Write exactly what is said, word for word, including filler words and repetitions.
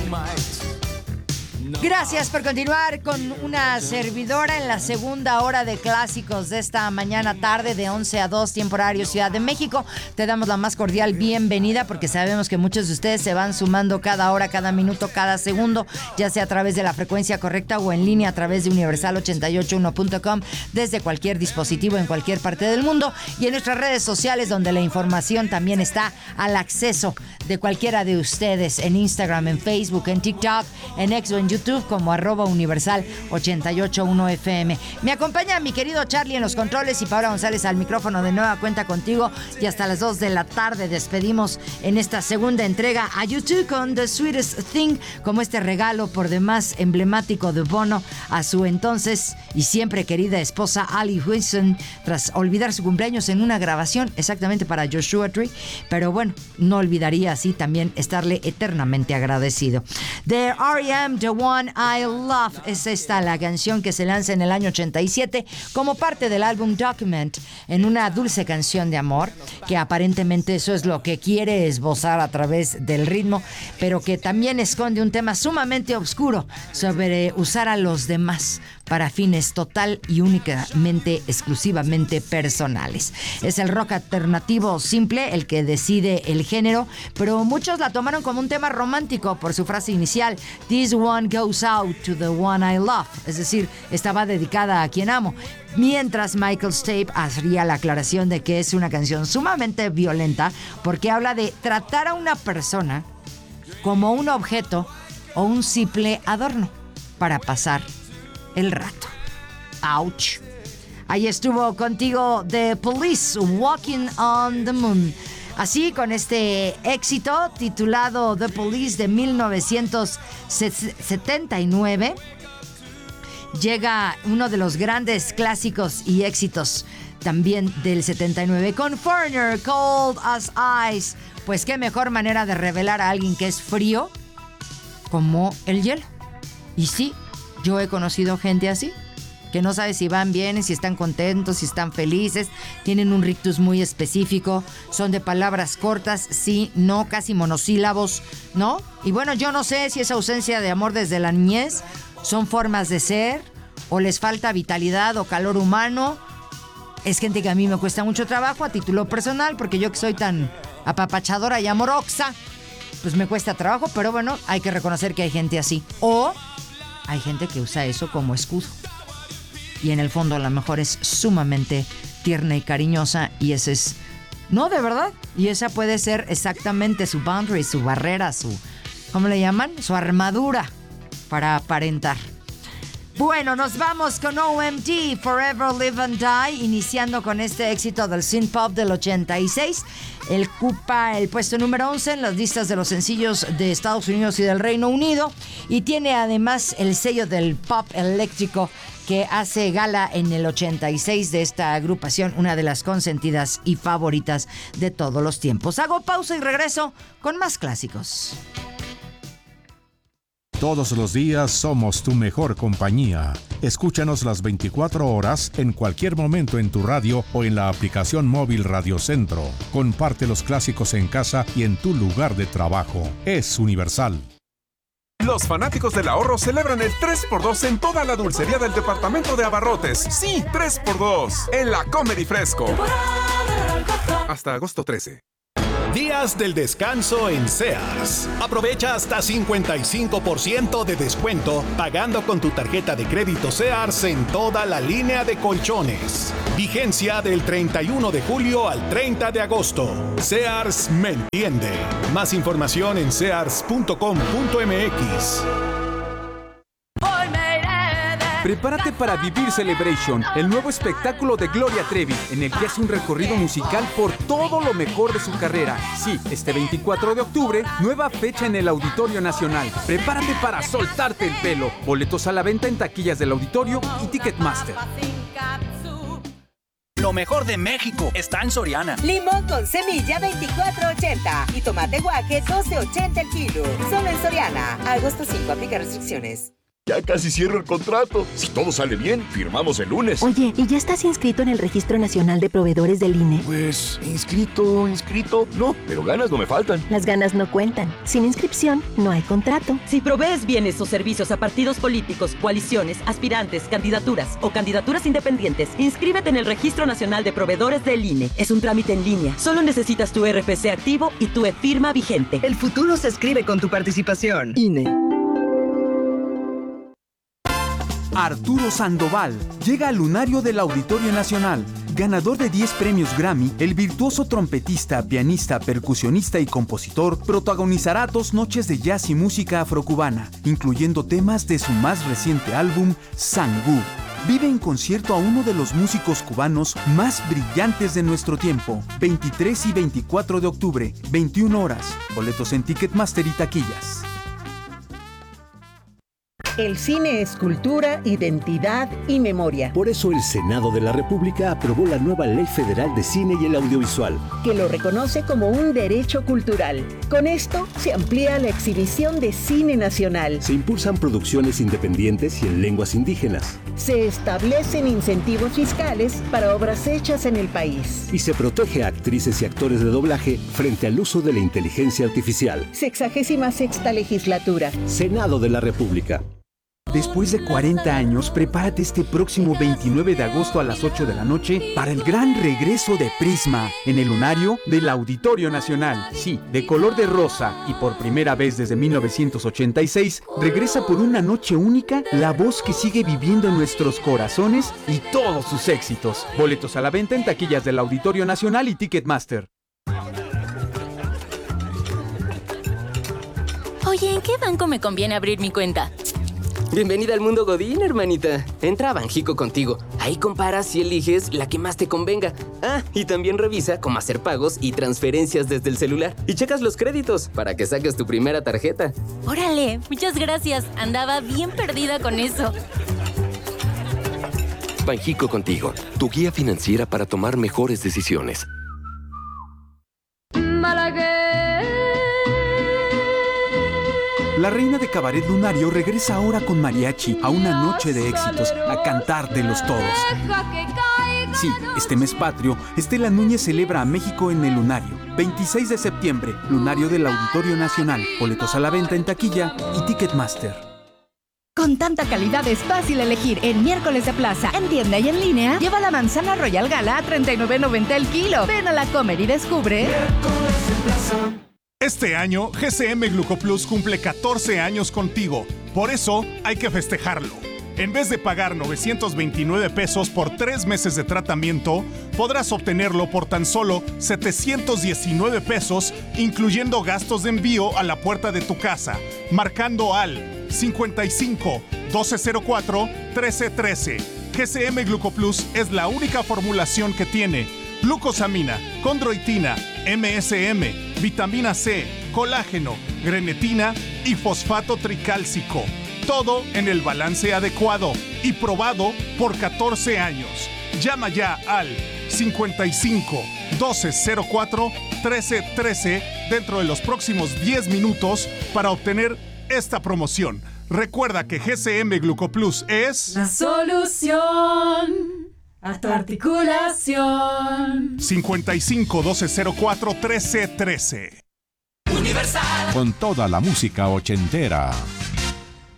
Gracias por continuar con una servidora en la segunda hora de clásicos de esta mañana tarde de once a dos, tiempo horario Ciudad de México. Te damos la más cordial bienvenida porque sabemos que muchos de ustedes se van sumando cada hora, cada minuto, cada segundo, ya sea a través de la frecuencia correcta o en línea a través de universal ochenta y ocho punto uno punto com desde cualquier dispositivo en cualquier parte del mundo y en nuestras redes sociales donde la información también está al acceso de cualquiera de ustedes en Instagram, en Facebook, en TikTok, en X o en YouTube como arroba universal ochenta y ocho punto uno F M. Me acompaña mi querido Charlie en los controles y Paola González al micrófono de nueva cuenta contigo y hasta las dos de la tarde despedimos en esta segunda entrega a YouTube con The Sweetest Thing como este regalo por demás emblemático de Bono a su entonces y siempre querida esposa Ali Wilson tras olvidar su cumpleaños en una grabación exactamente para Joshua Tree, pero bueno, no olvidaría así también estarle eternamente agradecido. The R E M, The One I Love, es esta la canción que se lanza en el año ochenta y siete como parte del álbum Document, en una dulce canción de amor que aparentemente eso es lo que quiere esbozar a través del ritmo, pero que también esconde un tema sumamente oscuro sobre usar a los demás para fines total y únicamente, exclusivamente personales. Es el rock alternativo simple el que decide el género, pero muchos la tomaron como un tema romántico por su frase inicial, This one goes out to the one I love, es decir, estaba dedicada a quien amo. Mientras Michael Stipe hacía la aclaración de que es una canción sumamente violenta porque habla de tratar a una persona como un objeto o un simple adorno para pasar el rato. Ouch. Ahí estuvo contigo The Police, Walking on the Moon. Así, con este éxito titulado The Police de mil novecientos setenta y nueve, llega uno de los grandes clásicos y éxitos también del setenta y nueve con Foreigner, Cold as Ice. Pues qué mejor manera de revelar a alguien que es frío como el hielo. Y sí, yo he conocido gente así, que no sabe si van bien, si están contentos, si están felices, tienen un rictus muy específico, son de palabras cortas, sí, no, casi monosílabos, ¿no? Y bueno, yo no sé si esa ausencia de amor desde la niñez son formas de ser, o les falta vitalidad o calor humano. Es gente que a mí me cuesta mucho trabajo a título personal, porque yo que soy tan apapachadora y amorosa, pues me cuesta trabajo, pero bueno, hay que reconocer que hay gente así. O hay gente que usa eso como escudo. Y en el fondo a lo mejor es sumamente tierna y cariñosa y ese es... No, de verdad. Y esa puede ser exactamente su boundary, su barrera, su... ¿Cómo le llaman? Su armadura para aparentar. Bueno, nos vamos con O M D, Forever Live and Die, iniciando con este éxito del synth pop del ochenta y seis. Él ocupa el puesto número once en las listas de los sencillos de Estados Unidos y del Reino Unido y tiene además el sello del pop eléctrico que hace gala en el ochenta y seis de esta agrupación, una de las consentidas y favoritas de todos los tiempos. Hago pausa y regreso con más clásicos. Todos los días somos tu mejor compañía. Escúchanos las veinticuatro horas en cualquier momento en tu radio o en la aplicación móvil Radio Centro. Comparte los clásicos en casa y en tu lugar de trabajo. Es Universal. Los fanáticos del ahorro celebran el tres por dos en toda la dulcería del departamento de abarrotes. Sí, tres por dos en la Comedy Fresco. Hasta agosto trece. Días del descanso en Sears. Aprovecha hasta cincuenta y cinco por ciento de descuento pagando con tu tarjeta de crédito Sears en toda la línea de colchones. Vigencia del treinta y uno de julio al treinta de agosto. Sears me entiende. Más información en sears punto com punto m x. Prepárate para vivir Celebration, el nuevo espectáculo de Gloria Trevi, en el que hace un recorrido musical por todo lo mejor de su carrera. Sí, este veinticuatro de octubre, nueva fecha en el Auditorio Nacional. Prepárate para soltarte el pelo. Boletos a la venta en taquillas del Auditorio y Ticketmaster. Lo mejor de México está en Soriana. Limón con semilla veinticuatro ochenta y tomate guaje doce ochenta el kilo. Solo en Soriana. Agosto cinco, aplica restricciones. Ya casi cierro el contrato. Si todo sale bien, firmamos el lunes. Oye, ¿y ya estás inscrito en el Registro Nacional de Proveedores del I N E? Pues, inscrito, inscrito. No, pero ganas no me faltan. Las ganas no cuentan. Sin inscripción, no hay contrato. Si provees bienes o servicios a partidos políticos, coaliciones, aspirantes, candidaturas o candidaturas independientes, inscríbete en el Registro Nacional de Proveedores del I N E. Es un trámite en línea. Solo necesitas tu R F C activo y tu e-firma vigente. El futuro se escribe con tu participación. I N E. Arturo Sandoval llega al lunario del Auditorio Nacional. Ganador de diez premios Grammy, el virtuoso trompetista, pianista, percusionista y compositor protagonizará dos noches de jazz y música afrocubana, incluyendo temas de su más reciente álbum, Sangú. Vive en concierto a uno de los músicos cubanos más brillantes de nuestro tiempo. veintitrés y veinticuatro de octubre, veintiuna horas. Boletos en Ticketmaster y taquillas. El cine es cultura, identidad y memoria. Por eso el Senado de la República aprobó la nueva Ley Federal de Cine y el Audiovisual, que lo reconoce como un derecho cultural. Con esto se amplía la exhibición de cine nacional. Se impulsan producciones independientes y en lenguas indígenas. Se establecen incentivos fiscales para obras hechas en el país. Y se protege a actrices y actores de doblaje frente al uso de la inteligencia artificial. Sexagésima sexta legislatura. Senado de la República. Después de cuarenta años, prepárate este próximo veintinueve de agosto a las ocho de la noche para el gran regreso de Prisma en el lunario del Auditorio Nacional. Sí, de color de rosa y por primera vez desde mil novecientos ochenta y seis, regresa por una noche única la voz que sigue viviendo en nuestros corazones y todos sus éxitos. Boletos a la venta en taquillas del Auditorio Nacional y Ticketmaster. Oye, ¿en qué banco me conviene abrir mi cuenta? Bienvenida al mundo Godín, hermanita. Entra a Banjico contigo. Ahí comparas y eliges la que más te convenga. Ah, y también revisa cómo hacer pagos y transferencias desde el celular. Y checas los créditos para que saques tu primera tarjeta. Órale, muchas gracias. Andaba bien perdida con eso. Banjico contigo, tu guía financiera para tomar mejores decisiones. La reina de Cabaret Lunario regresa ahora con mariachi a una noche de éxitos, a cantártelos todos. Sí, este mes patrio, Estela Núñez celebra a México en el Lunario. veintiséis de septiembre, Lunario del Auditorio Nacional. Boletos a la venta en taquilla y Ticketmaster. Con tanta calidad es fácil elegir en Miércoles de Plaza. En tienda y en línea, lleva la manzana Royal Gala a treinta y nueve noventa el kilo. Ven a la Comer y descubre. Miércoles de Plaza. Este año, G C M Glucoplus cumple catorce años contigo. Por eso, hay que festejarlo. En vez de pagar novecientos veintinueve pesos por tres meses de tratamiento, podrás obtenerlo por tan solo setecientos diecinueve pesos, incluyendo gastos de envío a la puerta de tu casa, marcando al cincuenta y cinco, doce cero cuatro, trece trece. G C M Glucoplus es la única formulación que tiene glucosamina, condroitina, M S M, vitamina C, colágeno, grenetina y fosfato tricálcico. Todo en el balance adecuado y probado por catorce años. Llama ya al cincuenta y cinco, doce cero cuatro, trece trece dentro de los próximos diez minutos para obtener esta promoción. Recuerda que G C M Glucoplus es la solución a tu articulación. cincuenta y cinco, doce cero cuatro, trece trece. Universal. Con toda la música ochentera.